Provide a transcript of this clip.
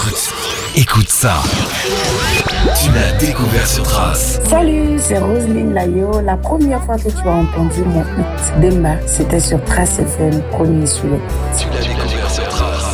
Écoute ça. Tu l'as découvert sur Trace. Salut, c'est Roselyne Layo. La première fois que tu as entendu mon hit Demba, c'était sur Trace FM, premier sur les. Tu l'as découvert